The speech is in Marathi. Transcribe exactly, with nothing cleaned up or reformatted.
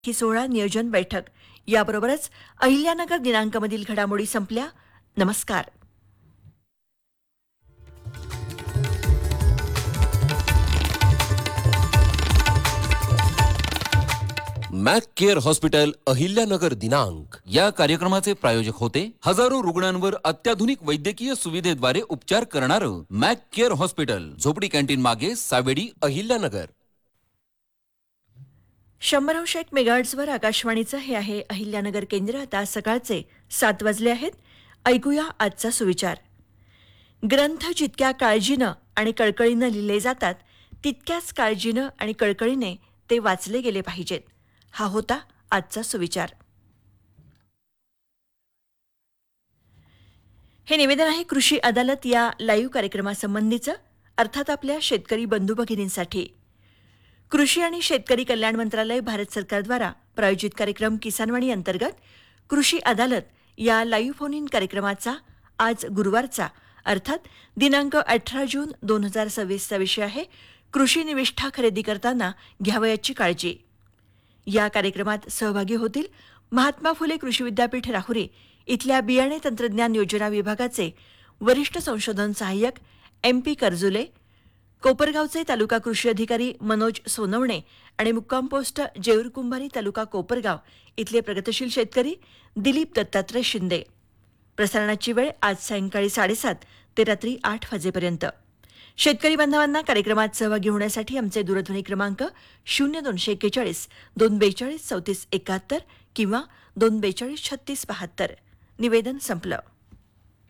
ही सोहळा नियोजन बैठक याबरोबरच अहिल्यानगर दिनांकामधील घडामोडी संपल्या. नमस्कार. मॅक केअर हॉस्पिटल अहिल्यानगर दिनांक या कार्यक्रमाचे प्रायोजक होते हजारो रुग्णांवर अत्याधुनिक वैद्यकीय सुविधेद्वारे उपचार करणारं मॅक केअर हॉस्पिटल, झोपडी कॅन्टीन मागे, सावेडी, अहिल्यानगर. शंभर अंश एक मेगाहर्ट्झवर आकाशवाणीचं हे आहे अहिल्यानगर केंद्र. आता सकाळचे सात वाजले आहेत. ऐकूया आजचा सुविचार. ग्रंथ जितक्या काळजीनं आणि कळकळीनं लिहिले जातात तितक्याच काळजीनं आणि कळकळीने ते वाचले गेले पाहिजेत. हा होता आजचा सुविचार. हे निवेदन आहे कृषी अदालत या लाईव्ह कार्यक्रमासंबंधीचं, अर्थात आपल्या शेतकरी बंधू भगिनींसाठी. कृषी आणि शेतकरी कल्याण मंत्रालय भारत सरकारद्वारा प्रायोजित कार्यक्रम किसानवाणी अंतर्गत कृषी अदालत या लाईव्ह फोन इन कार्यक्रमाचा आज गुरुवारचा अर्थात दिनांक अठरा जून दोन हजार सव्वीसचा विषय आहे कृषी निविष्ठा खरेदी करताना घ्यावयाची काळजी. या कार्यक्रमात सहभागी होतील महात्मा फुले कृषी विद्यापीठ राहुरी इथल्या बियाणे तंत्रज्ञान योजना विभागाचे वरिष्ठ संशोधन सहाय्यक एम पी कर्जुले, कोपरगावचे तालुका कृषी अधिकारी मनोज सोनवणे आणि मुक्काम पोस्ट जेऊर कुंभारी तालुका कोपरगाव इथले प्रगतशील शेतकरी दिलीप दत्तात्रय शिंदे. प्रसारणाची वेळ आज सायंकाळी साडेसात ते रात्री आठ वाजेपर्यंत. शेतकरी बांधवांना कार्यक्रमात सहभागी होण्यासाठी आमचे दूरध्वनी क्रमांक शून्य दोनशे एक्केचाळीस दोन बेचाळीस चौतीस एकाहत्तर किंवा दोन बेचाळीस छत्तीस बहात्तर. निवेदन संपलं.